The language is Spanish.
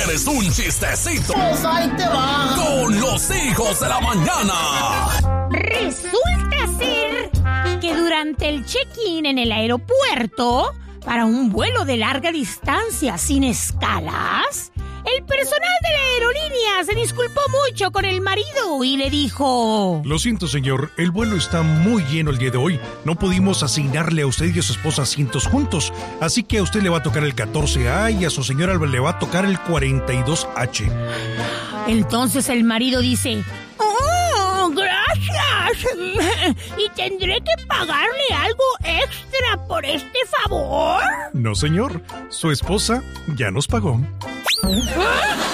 quieres un chistecito? Pues ahí te va. Con los hijos de la mañana. Resulta ser que durante el check-in en el aeropuerto, para un vuelo de larga distancia sin escalas, el personal de la aerolínea se disculpó mucho con el marido y le dijo: Lo siento, señor, el vuelo está muy lleno el día de hoy. No pudimos asignarle a usted y a su esposa asientos juntos, así que a usted le va a tocar el 14A y a su señora le va a tocar el 42H. Entonces el marido dice: ¡Oh, gracias! ¿Y tendré que pagarle algo extra por este favor? No, señor, su esposa ya nos pagó. ¿Ah?